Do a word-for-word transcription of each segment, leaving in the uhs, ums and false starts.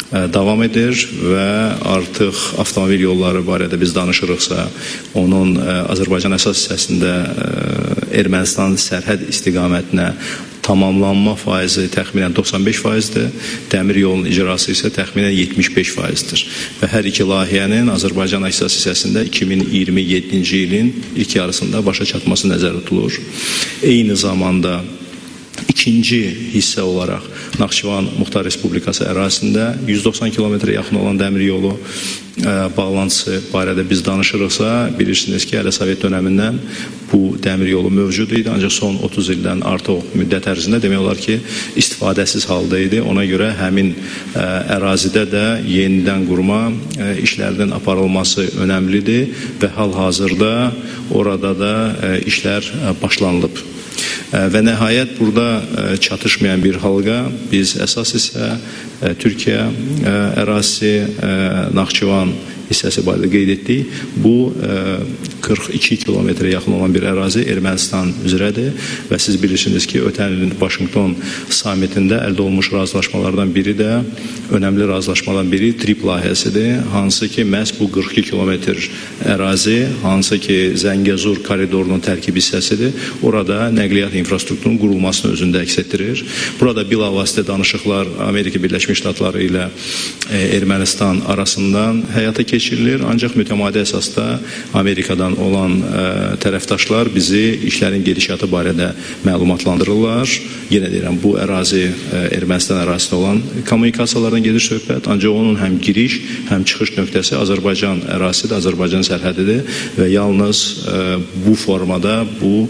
davam edir və artıq avtomobil yolları barədə biz danışırıqsa, onun Azərbaycan əsas hissəsində Ermənistan sərhəd istiqamətinə tamamlanma faizi təxminən doxsan beş faizdir, dəmir yolunun icrası isə təxminən yetmiş beş faizdir. Və hər iki layihənin Azərbaycan əsas hissəsində iki min iyirmi yeddinci ilin ilk yarısında başa çatması nəzərdə tutulur. Eyni zamanda İkinci hissə olaraq Naxçıvan Muxtar Respublikası ərazisində yüz doxsan kilometrə yaxın olan dəmir yolu ə, bağlantısı barədə biz danışırıqsa, bilirsiniz ki, hələ Sovet dönəmindən bu dəmir yolu mövcud idi, ancaq son otuz ildən artıq müddət ərzində demək olar ki, istifadəsiz halda idi. Ona görə həmin ə, ərazidə də yenidən qurma ə, işlərinin aparılması önəmlidir və hal-hazırda orada da ə, işlər ə, başlanılıb. Və nəhayət burada çatışmayan bir halqa biz əsas isə Türkiyə ərazisi, Naxçıvan hissəsi barədə qeyd etdik. Bu qırx iki kilometrə yaxın olan bir ərazi Ermənistan üzrədir və siz bilirsiniz ki, ötən ilin Vaşinqton sammitində əldə olunmuş razılaşmalardan biri də, önəmli razılaşmalardan biri TRIP layihəsidir. Hansı ki, məhz bu qırx iki kilometr ərazi, hansı ki, Zəngəzur koridorunun tərkib hissəsidir. Orada nəqliyyat infrastrukturunun qurulmasını özündə əks etdirir. Burada bilavasitə danışıqlar Amerika Birləşmiş Ştatları ilə Ermənistan arasından həyata keçirilir. Ancaq mütəmadi əsasda Amerikadan olan ə, tərəfdaşlar bizi işlərin gedişatı barədə məlumatlandırırlar. Yenə deyirəm, bu ərazi ə, Ermənistan ərazisində olan kommunikasiyalardan gedir söhbət. Ancaq onun həm giriş, həm çıxış nöqtəsi Azərbaycan ərazisidir, Azərbaycan sərhədidir və yalnız ə, bu formada bu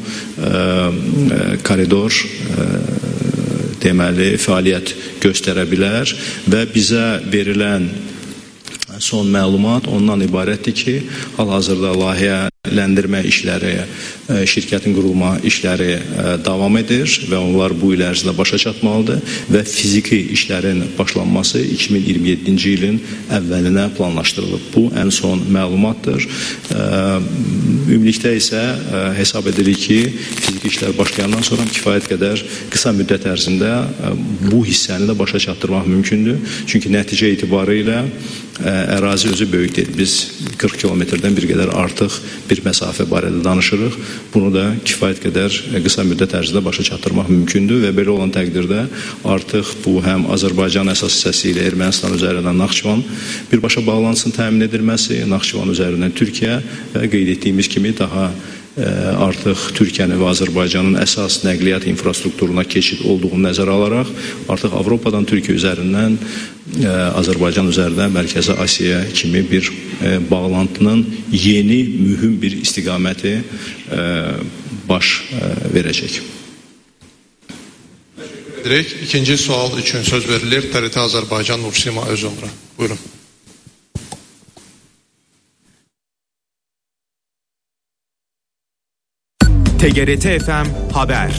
ə, koridor ə, deməli fəaliyyət göstərə bilər və bizə verilən son məlumat ondan ibarətdir ki, hal-hazırda layihələndirmə işləri, şirkətin qurulma işləri davam edir və onlar bu il ərzində başa çatmalıdır və fiziki işlərin başlanması iki min iyirmi yeddinci ilin əvvəlinə planlaşdırılıb. Bu ən son məlumatdır. Ümumilikdə isə hesab edirik ki, fiziki işlər başlayandan sonra kifayət qədər qısa müddət ərzində bu hissəni də başa çatdırmaq mümkündür. Çünki nəticə etibarı ilə ərazi özü böyük deyil. Biz qırx kilometrdən bir qədər artıq bir məsafə barədə danışırıq. Bunu da kifayət qədər qısa müddət ərzində başa çatdırmaq mümkündür və belə olan təqdirdə artıq bu həm Azərbaycan əsas hissəsi ilə Ermənistan üzərindən Naxçıvan birbaşa bağlantısının təmin edilməsi, Naxçıvan üzərindən Türkiyə və qeyd etdiyimiz kimi daha artıq Türkiyənin və Azərbaycanın əsas nəqliyyat infrastrukturuna keçid olduğunu nəzərə alaraq artıq Avropadan Türkiyə üzərindən Azərbaycan üzərindən Mərkəzi Asiya kimi bir bağlantının yeni, mühüm bir istiqaməti baş verəcək. Direkt ikinci sual üçün söz verilir. T R T Azərbaycan Nursima Özömrə. Buyurun. T G R T F M Haber.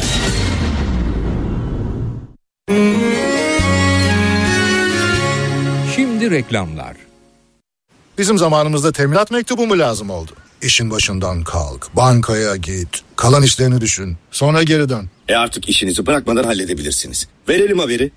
Şimdi reklamlar. Bizim zamanımızda teminat mektubu mu lazım oldu? İşin başından kalk, bankaya git, kalan işlerini düşün, sonra geri dön. E artık işinizi bırakmadan halledebilirsiniz. Verelim haberi.